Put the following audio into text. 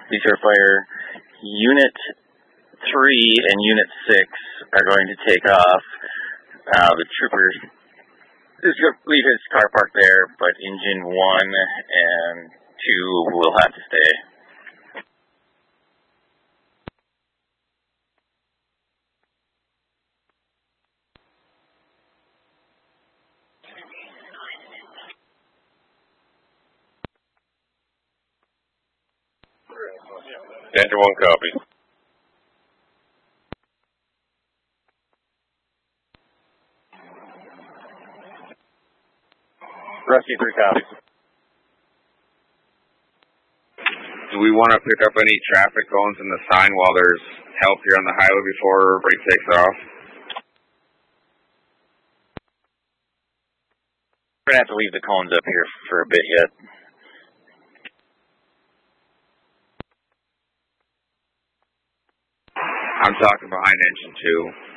Police Air Fire. Unit 3 and Unit 6 are going to take off. The trooper is going to leave his car parked there, but Engine 1 and 2 will have to stay. Engine 1 copy. Rescue 3 copies. Do we want to pick up any traffic cones in the sign while there's help here on the highway before everybody takes off? We're going to have to leave the cones up here for a bit yet. I'm talking behind Engine 2.